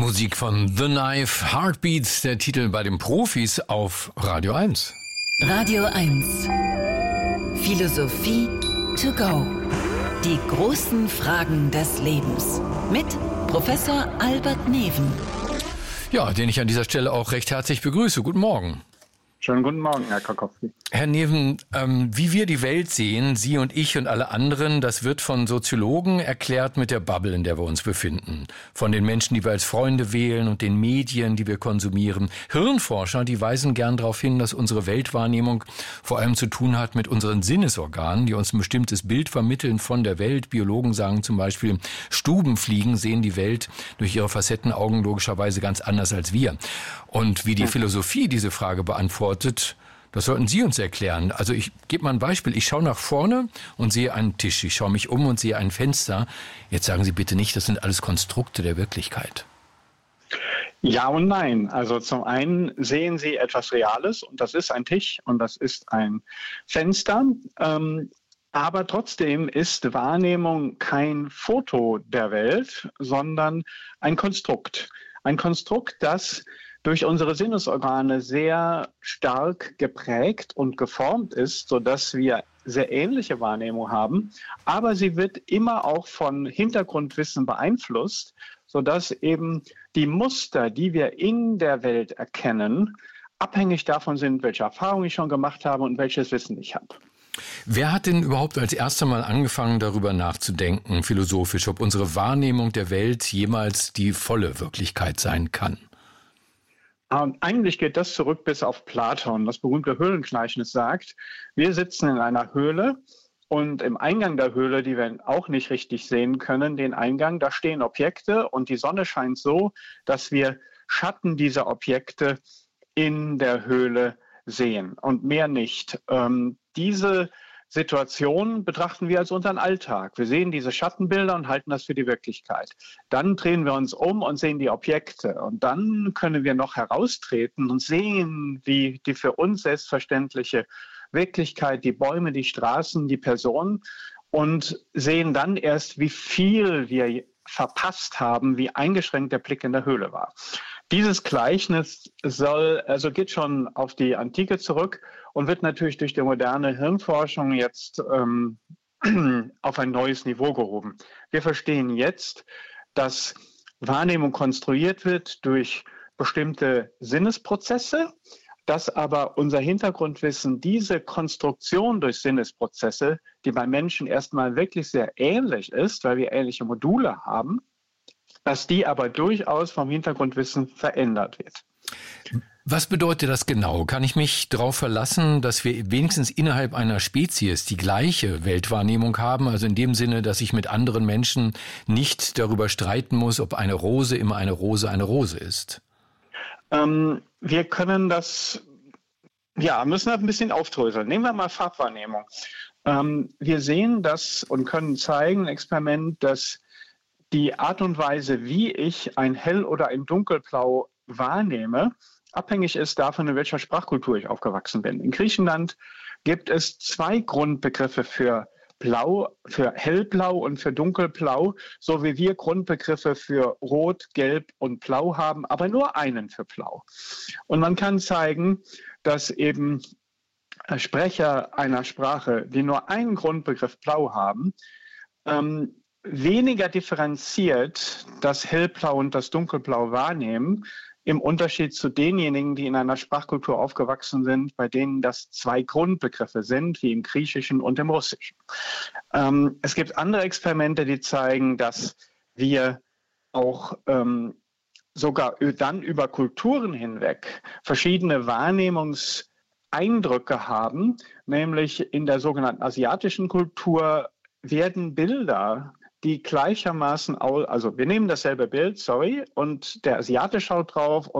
Musik von The Knife, Heartbeats, der Titel bei den Profis auf Radio 1. Radio 1. Philosophie to go. Die großen Fragen des Lebens. Mit Professor Albert Neven. Ja, den ich an dieser Stelle auch recht herzlich begrüße. Guten Morgen. Schönen guten Morgen, Herr Karkowski. Herr Neven, wie wir die Welt sehen, Sie und ich und alle anderen, das wird von Soziologen erklärt mit der Bubble, in der wir uns befinden. Von den Menschen, die wir als Freunde wählen und den Medien, die wir konsumieren. Hirnforscher, die weisen gern darauf hin, dass unsere Weltwahrnehmung vor allem zu tun hat mit unseren Sinnesorganen, die uns ein bestimmtes Bild vermitteln von der Welt. Biologen sagen zum Beispiel, Stubenfliegen sehen die Welt durch ihre Facettenaugen logischerweise ganz anders als wir. Und wie die Philosophie diese Frage beantwortet, das sollten Sie uns erklären. Also ich gebe mal ein Beispiel. Ich schaue nach vorne und sehe einen Tisch. Ich schaue mich um und sehe ein Fenster. Jetzt sagen Sie bitte nicht, das sind alles Konstrukte der Wirklichkeit. Ja und nein. Also zum einen sehen Sie etwas Reales und das ist ein Tisch und das ist ein Fenster. Aber trotzdem ist Wahrnehmung kein Foto der Welt, sondern ein Konstrukt. Ein Konstrukt, das durch unsere Sinnesorgane sehr stark geprägt und geformt ist, sodass wir sehr ähnliche Wahrnehmung haben. Aber sie wird immer auch von Hintergrundwissen beeinflusst, sodass eben die Muster, die wir in der Welt erkennen, abhängig davon sind, welche Erfahrungen ich schon gemacht habe und welches Wissen ich habe. Wer hat denn überhaupt als erstes Mal angefangen, darüber nachzudenken, philosophisch, ob unsere Wahrnehmung der Welt jemals die volle Wirklichkeit sein kann? Eigentlich geht das zurück bis auf Platon. Das berühmte Höhlengleichnis sagt, wir sitzen in einer Höhle und im Eingang der Höhle, die wir auch nicht richtig sehen können, den Eingang, da stehen Objekte und die Sonne scheint so, dass wir Schatten dieser Objekte in der Höhle sehen und mehr nicht. Diese Situation betrachten wir als unseren Alltag. Wir sehen diese Schattenbilder und halten das für die Wirklichkeit. Dann drehen wir uns um und sehen die Objekte. Und dann können wir noch heraustreten und sehen, wie die für uns selbstverständliche Wirklichkeit, die Bäume, die Straßen, die Personen und sehen dann erst, wie viel wir verpasst haben, wie eingeschränkt der Blick in der Höhle war. Dieses Gleichnis geht schon auf die Antike zurück und wird natürlich durch die moderne Hirnforschung jetzt auf ein neues Niveau gehoben. Wir verstehen jetzt, dass Wahrnehmung konstruiert wird durch bestimmte Sinnesprozesse, dass aber unser Hintergrundwissen diese Konstruktion durch Sinnesprozesse, die bei Menschen erstmal wirklich sehr ähnlich ist, weil wir ähnliche Module haben, dass die aber durchaus vom Hintergrundwissen verändert wird. Was bedeutet das genau? Kann ich mich darauf verlassen, dass wir wenigstens innerhalb einer Spezies die gleiche Weltwahrnehmung haben? Also in dem Sinne, dass ich mit anderen Menschen nicht darüber streiten muss, ob eine Rose immer eine Rose ist? Wir können das, müssen das ein bisschen aufdröseln. Nehmen wir mal Farbwahrnehmung. Wir sehen das und können zeigen, ein Experiment, dass die Art und Weise, wie ich ein Hell- oder ein Dunkelblau wahrnehme, abhängig ist davon, in welcher Sprachkultur ich aufgewachsen bin. In Griechenland gibt es 2 Grundbegriffe für Blau, für Hellblau und für Dunkelblau, so wie wir Grundbegriffe für Rot, Gelb und Blau haben, aber nur einen für Blau. Und man kann zeigen, dass eben Sprecher einer Sprache, die nur einen Grundbegriff Blau haben, weniger differenziert das Hellblau und das Dunkelblau wahrnehmen, im Unterschied zu denjenigen, die in einer Sprachkultur aufgewachsen sind, bei denen das 2 Grundbegriffe sind, wie im Griechischen und im Russischen. Es gibt andere Experimente, die zeigen, dass wir auch sogar dann über Kulturen hinweg verschiedene Wahrnehmungseindrücke haben, nämlich in der sogenannten asiatischen Kultur werden Bilder, die gleichermaßen, also wir nehmen dasselbe Bild, und der Asiate schaut drauf